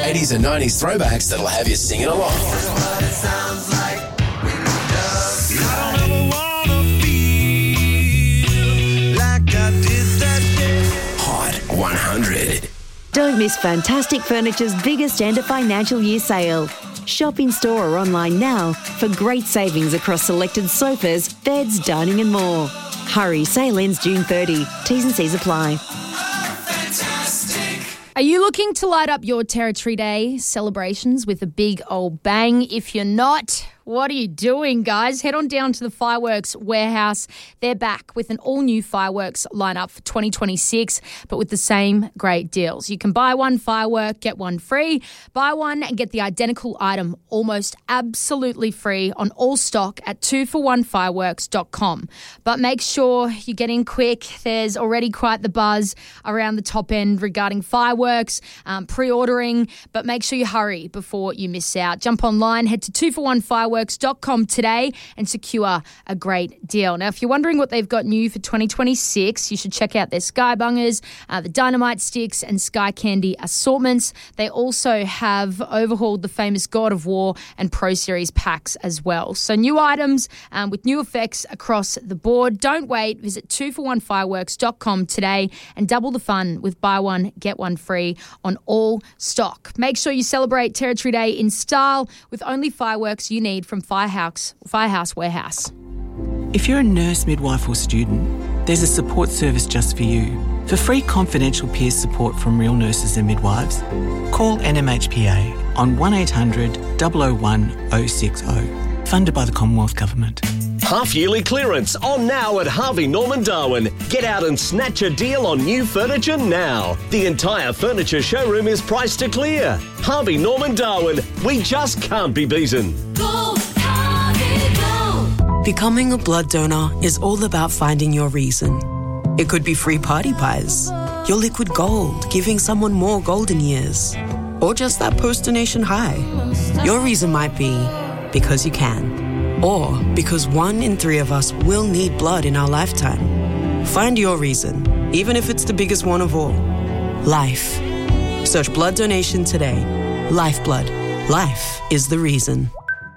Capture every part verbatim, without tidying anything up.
eighties and nineties throwbacks that'll have you singing along. That's what it sounds like when you just I don't ever wanna feel like I did that day. Hot one hundred. Don't miss Fantastic Furniture's biggest end of financial year sale. Shop in store or online now for great savings across selected sofas, beds, dining and more. Hurry, sale ends June thirtieth. T's and C's apply. Are you looking to light up your Territory Day celebrations with a big old bang? If you're not, what are you doing, guys? Head on down to the Fireworks Warehouse. They're back with an all-new fireworks lineup for twenty twenty-six, but with the same great deals. You can buy one firework, get one free. Buy one and get the identical item almost absolutely free on all stock at two for one fireworks dot com. But make sure you get in quick. There's already quite the buzz around the top end regarding fireworks, um, pre-ordering, but make sure you hurry before you miss out. Jump online, head to two for one fireworks dot com today and secure a great deal. Now, if you're wondering what they've got new for twenty twenty-six, you should check out their Sky Bungers, uh, the Dynamite Sticks and Sky Candy assortments. They also have overhauled the famous God of War and Pro Series packs as well. So new items um, with new effects across the board. Don't wait. Visit two for one fireworks dot com today and double the fun with buy one, get one free on all stock. Make sure you celebrate Territory Day in style with only fireworks you need from Firehouse, Firehouse Warehouse. If you're a nurse, midwife or student, there's a support service just for you. For free confidential peer support from real nurses and midwives, call N M H P A on one eight hundred, zero zero one, zero six zero. Funded by the Commonwealth Government. Half-yearly clearance on now at Harvey Norman Darwin. Get out and snatch a deal on new furniture now. The entire furniture showroom is priced to clear. Harvey Norman Darwin. We just can't be beaten. Go, Harvey, go. Becoming a blood donor is all about finding your reason. It could be free party pies, your liquid gold, giving someone more golden years, or just that post-donation high. Your reason might be because you can. Or because one in three of us will need blood in our lifetime. Find your reason, even if it's the biggest one of all. Life. Search blood donation today. Lifeblood. Life is the reason.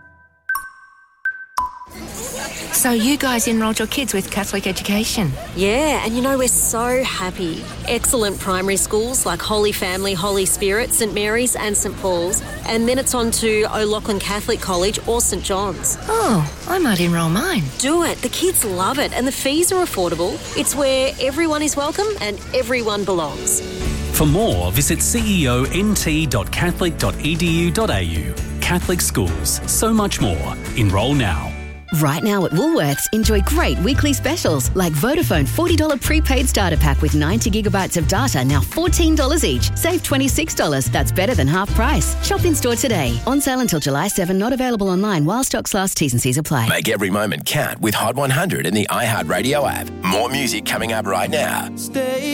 So you guys enrolled your kids with Catholic education? Yeah, and you know, we're so happy. Excellent primary schools like Holy Family, Holy Spirit, St Mary's and St Paul's. And then it's on to O'Loughlin Catholic College or St John's. Oh, I might enrol mine. Do it. The kids love it and the fees are affordable. It's where everyone is welcome and everyone belongs. For more, visit c e o n t dot catholic dot e d u dot a u. Catholic schools, so much more. Enrol now. Right now at Woolworths, enjoy great weekly specials like Vodafone forty dollars prepaid starter pack with ninety gigabytes of data, now fourteen dollars each. Save twenty-six dollars. That's better than half price. Shop in store today. On sale until July seventh, not available online while stocks last. T's and C's apply. Make every moment count with Hot one hundred in the iHeartRadio app. More music coming up right now. Stay